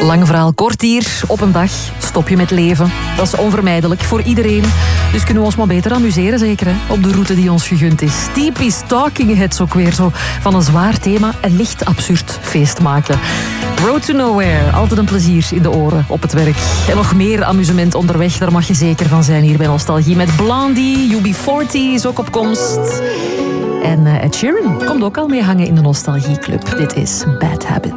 Lang verhaal kort hier. Op een dag stop je met leven. Dat is onvermijdelijk voor iedereen. Dus kunnen we ons maar beter amuseren, zeker, hè? Op de route die ons gegund is. Typisch Talking Heads ook weer zo. Van een zwaar thema een licht absurd feest maken. Road to Nowhere. Altijd een plezier in de oren op het werk. En nog meer amusement onderweg. Daar mag je zeker van zijn hier bij Nostalgie. Met Blondie, UB40 is ook op komst. En Ed Sheeran komt ook al mee hangen in de Nostalgieclub. Dit is Bad Habit.